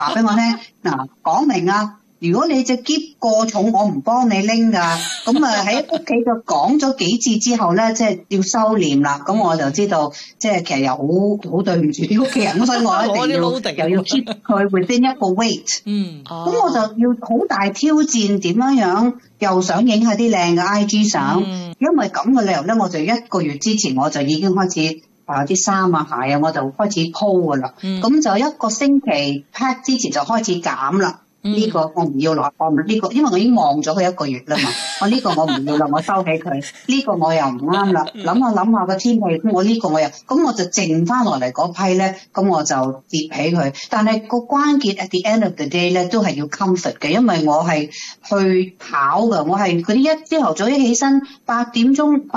話俾我聽，嗱，講明啊，如果你隻篋過重，我唔幫你拎㗎。咁啊喺屋企就講咗幾次之後咧，即係要收斂啦。咁我就知道，即係其實又好對唔住啲屋企人，所以我一定要又要 keep 佢 within 一個 weight。咁我就要好大挑戰，點樣又想影下啲靚嘅 IG 相。因為咁嘅理由咧，我就1個月之前我就已經開始。啲衫啊鞋啊，我就開始鋪噶啦。咁就1個星期 pack 之前就開始減啦。呢個我唔要落，我呢個因為我已經望咗佢1個月啦嘛。我呢個我唔要啦，我收起佢。呢個我又唔啱啦。諗下個天氣，我呢個我又咁我就剩翻落嚟嗰批咧，咁我就疊起佢。但係個關鍵 at the end of the day 咧，都係要 comfort 嘅，因為我係去跑㗎，我係嗰啲朝頭早一起身8點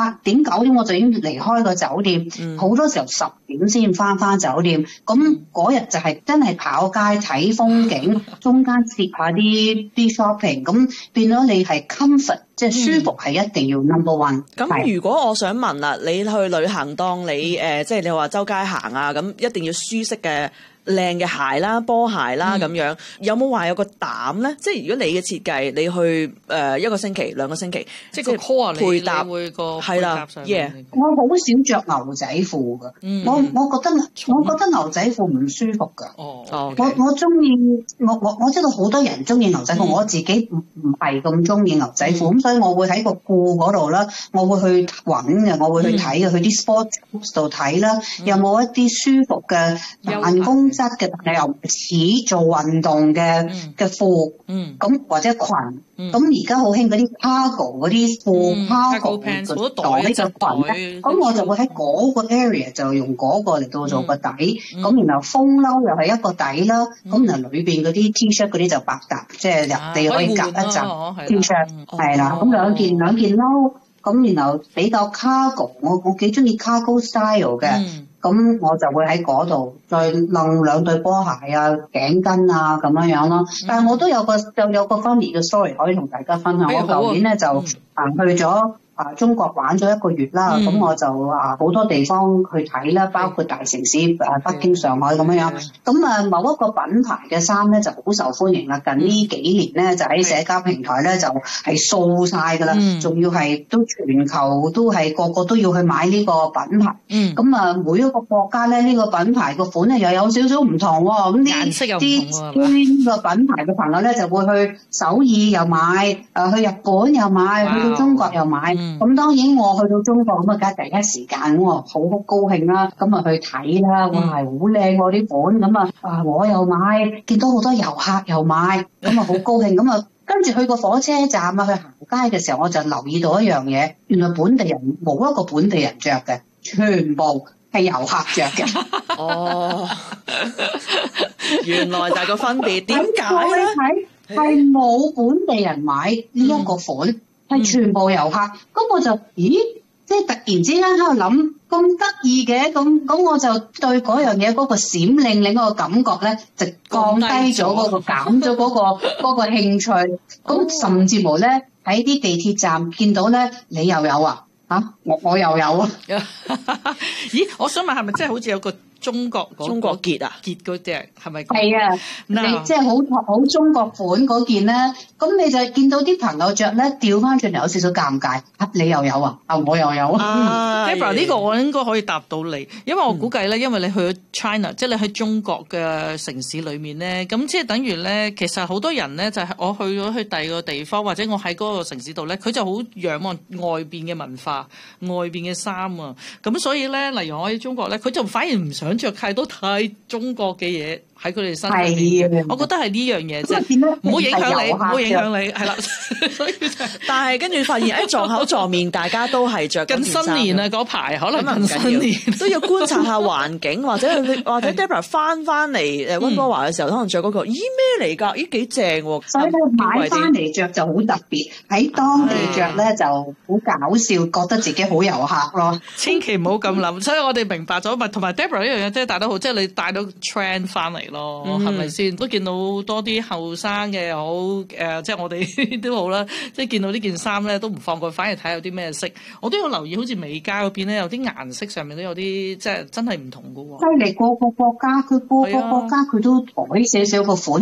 9點我就已經離開個酒店，好多時候10點先翻酒店。咁嗰日就係真係跑街睇風景，中間接下啲 shopping， 咁變咗你係 comfort， 即係舒服係一定要 number one。 咁如果我想問啦，你去旅行當你即係你話周街行啊，咁一定要舒適嘅靚嘅鞋啦，波鞋啦咁樣，有冇話有個膽咧？即係如果你嘅設計，你去1個星期、2個星期，即係個 core 配搭會個係啦。 我好少着牛仔褲㗎，我覺得牛仔褲唔舒服㗎。我中意我知道好多人中意牛仔褲，我自己唔係咁中意牛仔褲，咁所以我會喺個褲嗰度啦，我會去揾嘅，我會去睇嘅，去啲 sports 度睇啦，有冇一啲舒服嘅辦公質嘅，但係又唔似做運動嘅褲，咁或者裙，咁而家好興嗰啲 cargo 嗰啲褲，cargo 嘅袋嘅裙，咁我就會喺嗰個 area 就用嗰個嚟到做個底，咁然後風褸又係一個底啦，咁然後裏邊嗰啲 T-shirt 嗰啲就百搭，即係入地可以夾一陣 T-shirt， 係啦，咁兩件褸，咁然後比較 cargo， 我幾中意 cargo style 嘅。咁我就會喺嗰度再擸2對波鞋啊、頸巾啊咁樣咯。但係我都有個 funny 嘅 story 可以同大家分享。我舊年咧就去咗中國玩咗1個月啦。咁我就好多地方去睇啦，包括大城市北京、上海咁樣。咁某一個品牌嘅衫咧就好受歡迎啦。近呢幾年咧就喺社交平台咧就係掃晒㗎啦，仲要係都全球都係個個都要去買呢個品牌。咁每一個國家咧呢個品牌個款咧又有少少唔同喎。咁啲呢個品牌嘅朋友咧就會去首爾又買，去日本又買，去到中國又買。咁當然我去到中國咁梗係第一時間我好高興啦，咁去睇啦，哇係好靚喎啲款，咁我又買，見到好多遊客又買，咁好高興，咁跟住去個火車站去行街嘅時候，我就留意到一樣嘢，原來本地人冇一個本地人着嘅，全部係遊客着嘅。 哦，原來就係個分別，點解咧？ 係冇本地人買呢一個款。係全部遊客，咁我就即係突然之間喺度諗，咁得意嘅，咁我就對嗰樣嘢嗰個閃靈靈嗰個感覺咧，就降低咗嗰個減咗嗰個興趣，咁甚至乎咧喺啲地鐵站見到咧，你又有啊？我又有啊？ 咦，我想問係咪即係好似有個中國結啊？ 結嗰隻係咪？ 係啊，你即係好中國款嗰件咧，咁你就見到啲朋友着咧，調翻轉嚟有少少尷尬。你又有啊？我又有啊。 Deborah 呢個我應該可以答到你，因為我估計咧，因為你去咗 China，即係你喺中國嘅城市裏面咧，咁即係等於咧，其實好多人咧就係我去咗去第二個地方，或者我喺嗰個城市度咧，佢就好仰望外邊嘅文化、外邊嘅衫啊。咁所以咧，例如我喺中國咧，佢就反而唔想着太多太中國嘅嘢喺佢哋身上面。我覺得係呢樣嘢啫，唔好影響你，唔好影響你，係啦。所以但係跟住發現撞口撞面，大家都係着近新年啊嗰排，可能近新年都要觀察下環境，或者 Deborah 翻嚟溫哥華嘅時候，可能着嗰個咦咩嚟㗎？咦幾正喎！ 所以買翻嚟着就好特別，喺當地着咧就好搞笑，覺得自己好遊客咯。 千祈唔好咁諗，所以我哋明白咗，同埋 Deborah 一樣啊，即係帶得好，即係你帶到 trend 翻嚟咯，係咪先？都見到多啲後生嘅又好，即係我哋都好啦，即係見到呢件衫咧都唔放過，反而睇有啲咩色。我都有留意，好似美加嗰邊咧有啲顏色上面都有啲即係真係唔同㗎喎。 犀利，個個國家佢都改少少個款。